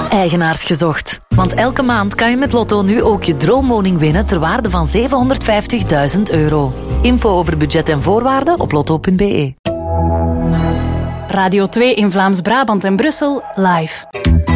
Eigenaars gezocht. Want elke maand kan je met Lotto nu ook je droomwoning winnen ter waarde van €750.000. Info over budget en voorwaarden op lotto.be. Radio 2 in Vlaams-Brabant en Brussel live.